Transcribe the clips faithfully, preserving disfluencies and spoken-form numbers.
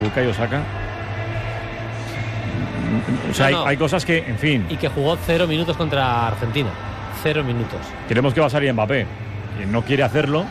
Bukayo Osaka. O sea, no, no. Hay, hay cosas que, en fin. Y que jugó cero minutos contra Argentina. Cero minutos. Creemos que va a salir Mbappé. Y no quiere hacerlo,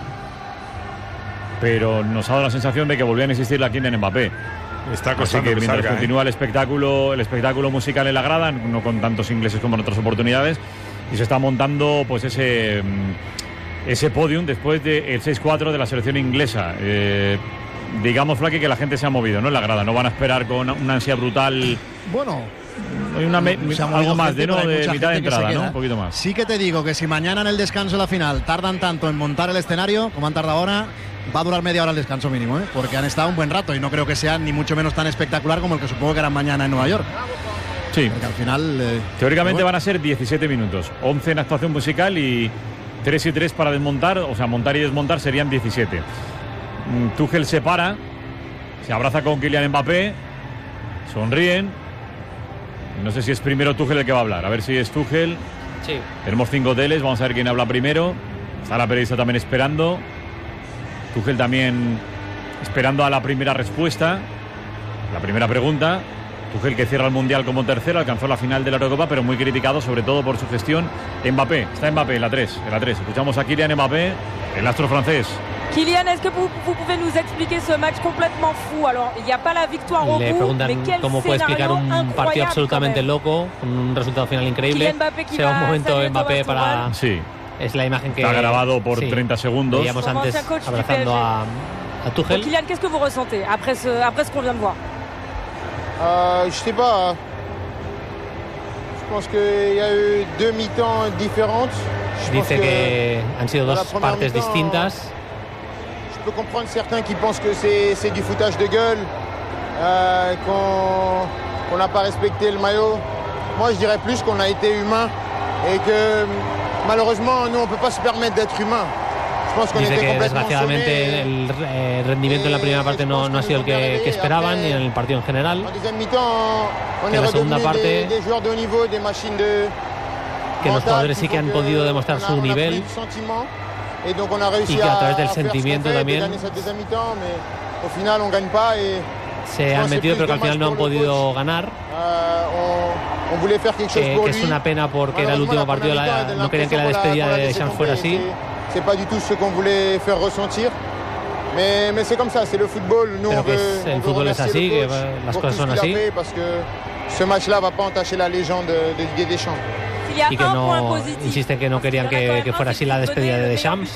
pero nos ha dado la sensación de que volvía a existir la Kylian Mbappé. Está costando Así que, que mientras salga, continúa ¿eh? el espectáculo, el espectáculo musical en la grada, no con tantos ingleses como en otras oportunidades, y se está montando pues ese ese podium después del seis cuatro de la selección inglesa. Eh, digamos, Flaky, que la gente se ha movido, ¿no? En la grada, no van a esperar con una ansia brutal. Bueno, hay una me, algo más de, ¿no? de mitad de entrada, ¿no? Un poquito más. Sí que te digo que si mañana en el descanso de la final tardan tanto en montar el escenario como han tardado ahora, va a durar media hora el descanso mínimo, ¿eh? Porque han estado un buen rato y no creo que sea ni mucho menos tan espectacular como el que supongo que era mañana en Nueva York. Sí. Porque al final... Eh, Teóricamente bueno. van a ser diecisiete minutos, once en actuación musical y tres y tres para desmontar, o sea, montar y desmontar serían diecisiete. Tuchel se para, se abraza con Kylian Mbappé, sonríen. No sé si es primero Tuchel el que va a hablar, a ver si es Tuchel. Sí. Tenemos cinco teles, vamos a ver quién habla primero. Está la periodista también esperando. Tuchel también esperando a la primera respuesta, la primera pregunta. Tuchel, que cierra el Mundial como tercero, alcanzó la final de la Eurocopa, pero muy criticado sobre todo por su gestión. Mbappé, está Mbappé en la tres, en la tres. Escuchamos a Kylian Mbappé, el astro francés. Kylian, est-ce que vous, vous pouvez nous expliquer ce match complètement fou? Alors, il n'y a pas la victoire au Le bout, mais preguntan quel cómo puede explicar un partido absolutamente loco, con un resultado final increíble. Se va un momento Mbappé para... Sí. Es la imagen que... Está grabado por sí, treinta segundos. Veíamos antes abrazando a, a Tuchel. Bon, Kylian, qu'est-ce que vous ressentez après ce, après ce qu'on vient de voir? Euh, je sais pas. Je pense qu'il y a eu deux mi-temps différentes. Je Dice pense que han sido dos partes mi-temps, distintas. Je peux comprendre certains qui pensent que c'est, c'est du foutage de gueule, euh, qu'on qu'on n'a pas respecté le maillot. Moi, je dirais plus qu'on a été humain et que malheureusement, nous, on ne peut pas se permettre d'être humain. Dice que desgraciadamente el eh, rendimiento en la primera parte no, no ha sido el que, que esperaban, ni en el partido en general. Que en la segunda parte, que los jugadores sí que han podido demostrar su nivel y que a través del sentimiento también se han metido, pero que al final no han podido ganar. Que, que es una pena porque era el último partido, la, no querían que la despedida de Deschamps fuera así. C'est pas du tout ce qu'on voulait faire ressentir, mais, mais c'est comme ça, c'est le football. Nous, on veut, el on fútbol es así, que las cosas son así. Parce que ce match-là va pas entacher la légende de Didier Deschamps. Y que no, insisten que no querían que, que fuera así la despedida de Deschamps.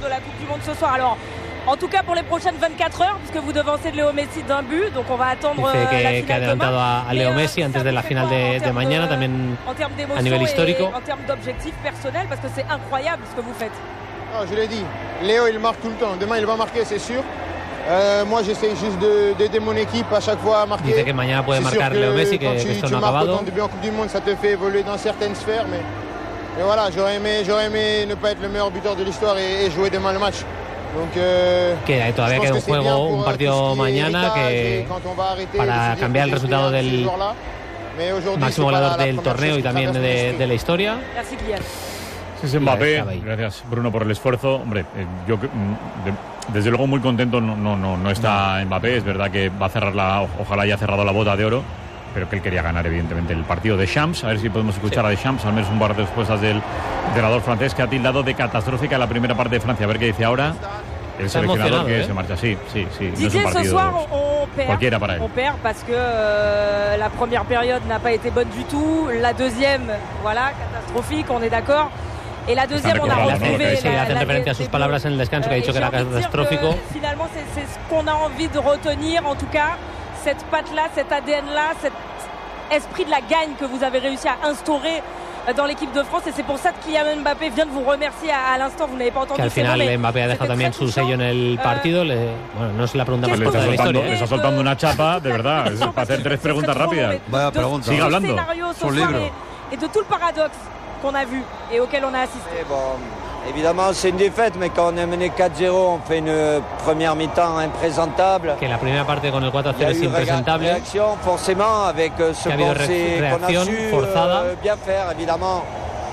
En tout cas pour les prochaines vingt-quatre heures, puisque vous devancez Léo Messi d'un but, donc on va attendre Dice que, la final que ha adelantado a, a Leo Messi antes de la final de, de mañana, también a nivel histórico. En termes d'objectifs personnels, parce que c'est incroyable ce que vous faites. Ah, je l'ai dit, Léo il marque tout le temps, demain il va marquer, c'est sûr. Euh, moi j'essaie juste de, d'aider mon équipe à chaque fois à marquer. Dice que mañana puede marcar Leo Messi, que, tu, que esto tu no ha acabado. Autant de buts en Coupe du Monde, ça te fait évoluer dans certaines sphères, mais, mais voilà, j'aurais aimé, j'aurais aimé ne pas être le meilleur buteur de l'histoire et, et jouer demain le match. Donc, euh, que todavía queda un juego, un partido mañana que para cambiar el resultado del máximo goleador del torneo y también de, de la historia. Es Mbappé. Gracias, Bruno, por el esfuerzo. Hombre, eh, yo de, desde luego muy contento no, no, no, no está Mbappé. Es verdad que va a cerrar la, ojalá haya cerrado la bota de oro, pero que él quería ganar evidentemente el partido de Deschamps. A ver si podemos escuchar sí. a Deschamps, al menos un par de respuestas del entrenador francés, que ha tildado de catastrófica la primera parte de Francia. A ver qué dice ahora el Está seleccionador que ¿eh? se marcha. Sí, sí, sí. Didier, no es un partido ce soir, on perd, cualquiera para él. On perd parce que euh, la première période n'a pas été bonne du tout. La deuxième, voilà, catastrophique, on est d'accord. Et la deuxième, on a retrouvé. Sí, hacen referencia a sus palabras en el descanso, que ha dicho que era catastrófico. Finalement, c'est, c'est ce qu'on a envie de retenir, en tout cas, cette patte-là, cet A D N-là, cet esprit de la gagne que vous avez réussi à instaurer dans l'équipe de France, et c'est pour ça que Kylian Mbappé vient de vous remercier à, à l'instant, vous n'avez pas entendu. Que al final nom, Mbappé ha dejado también su sello en el partido. Le, bueno, no es la pregunta más corta de la historia. Le está soltando una chapa, de verdad, es para hacer tres preguntas rápidas. Vaya pregunta. Sigue hablando. Son libro. Et de tout le paradoxe qu'on a vu et auquel on a assisté. Bon, évidemment, c'est une défaite, mais quand on est mené quatre zéro, on fait une première mi-temps imprésentable. Que la primera parte con el cuatro a cero es impresentable. Réaction, forcément, avec ce que ha habido re- reacción su, forzada. Bien faire, évidemment.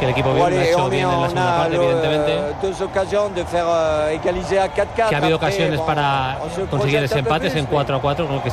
que el equipo bien lo ha hecho bien en la segunda parte, evidentemente. Que ha habido ocasiones para conseguir ese empate en cuatro a cuatro, creo que